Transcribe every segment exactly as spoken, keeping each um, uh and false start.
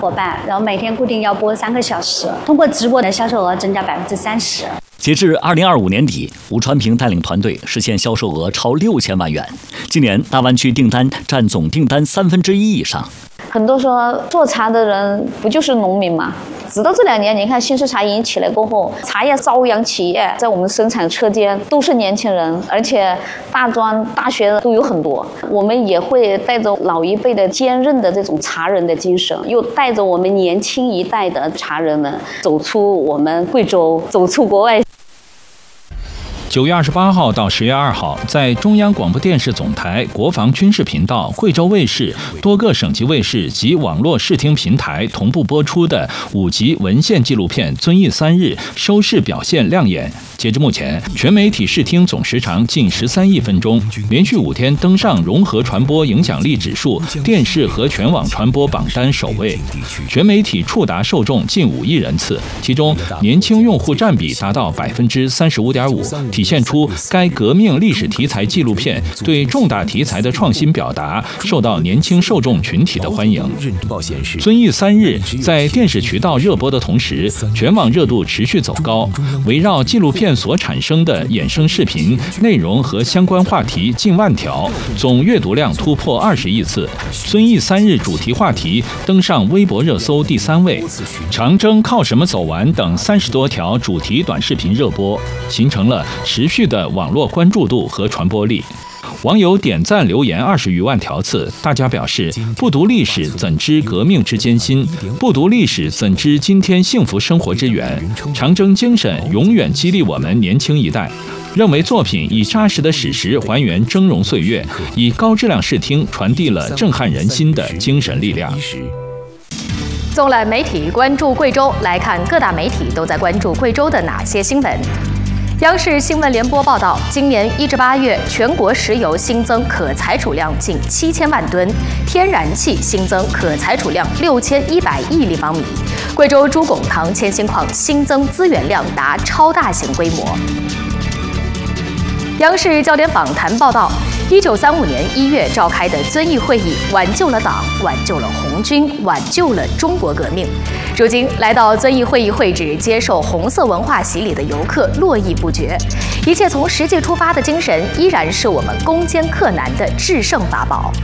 伙伴，然后每天固定要播三个小时，通过直播的销售额增加百分之三十。 截至二零二五年底，吴传平带领团队实现销售额超六千万元。今年大湾区订单占总订单三分之一以上。 很多说做茶的人不就是农民吗？直到这两年，你看新式茶饮起来过后，茶叶朝阳企业在我们生产车间都是年轻人，而且大专、大学都有很多。我们也会带着老一辈的坚韧的这种茶人的精神，又带着我们年轻一代的茶人们走出我们贵州，走出国外。 九月二十八号到十月二号，在中央广播电视总台国防军事频道、贵州卫视多个省级卫视及网络视听平台同步播出的五集文献纪录片《遵义三日》收视表现亮眼。截至目前，全媒体视听总时长近十三亿分钟，连续五天登上融合传播影响力指数电视和全网传播榜单首位。全媒体触达受众近五亿人次，其中年轻用户占比达到百分之三十五点五。体现出该革命历史题材纪录片对重大题材的创新表达受到年轻受众群体的欢迎。遵义三日在电视渠道热播的同时，全网热度持续走高，围绕纪录片所产生的衍生视频内容和相关话题近万条，总阅读量突破二十亿次。遵义三日主题话题登上微博热搜第三位，长征靠什么走完等三十多条主题短视频热播，形成了持续的网络关注度和传播力。网友点赞留言二十余万条次，大家表示：不读历史怎知革命之艰辛？不读历史怎知今天幸福生活之源？长征精神永远激励我们年轻一代。认为作品以扎实的史实还原峥嵘岁月，以高质量视听传递了震撼人心的精神力量。 纵览媒体关注贵州，来看各大媒体都在关注贵州的哪些新闻。央视新闻联播报道，今年一至八月，全国石油新增可采储量近七千万吨，天然气新增可采储量六千一百亿立方米。贵州朱拱塘铅锌矿新增资源量达超大型规模。央视焦点访谈报道，一九三五年一月召开的遵义会议挽救了党，挽救了红军，挽救了中国革命。如今来到遵义会议会址接受红色文化洗礼的游客络绎不绝，一切从实际出发的精神依然是我们攻坚克难的制胜法宝。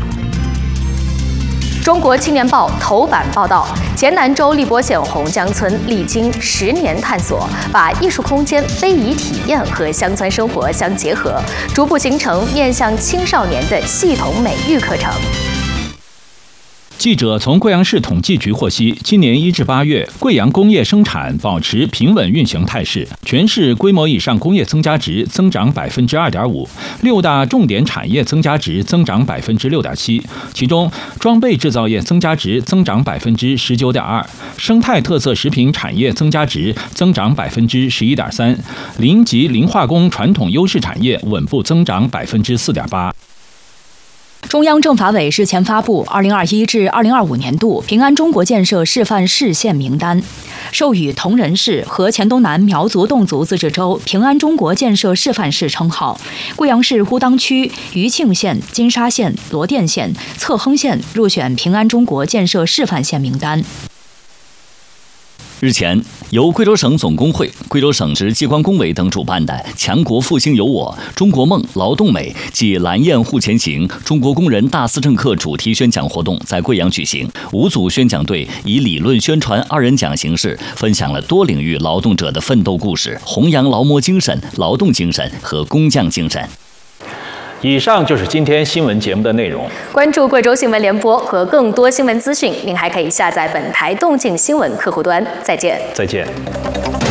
中国青年报头版报道，黔南州荔波县洪江村历经十年探索，把艺术空间、非遗体验和乡村生活相结合，逐步形成面向青少年的系统美育课程。 记者从贵阳市统计局获悉，今年一至八月，贵阳工业生产保持平稳运行态势，全市规模以上工业增加值增长百分之二点五，六大重点产业增加值增长百分之六点七，其中装备制造业增加值增长百分之十九点二，生态特色食品产业增加值增长百分之十一点三，林及磷化工传统优势产业稳步增长百分之四点八。 中央政法委日前发布二零二一至二零二五年度平安中国建设示范市县名单，授予铜仁市和黔东南苗族侗族自治州平安中国建设示范市称号。贵阳市呼当区、余庆县、金沙县、罗店县、侧亨县入选平安中国建设示范县名单。 日前，由贵州省总工会、贵州省直机关工委等主办的“强国复兴有我，中国梦，劳动美”暨“蓝焰护前行，中国工人大思政课”主题宣讲活动在贵阳举行。五组宣讲队以理论宣传二人讲形式，分享了多领域劳动者的奋斗故事，弘扬劳模精神、劳动精神和工匠精神。 以上就是今天新闻节目的内容。 关注贵州新闻联播和更多新闻资讯，您还可以下载本台动静新闻客户端。再见。 再见。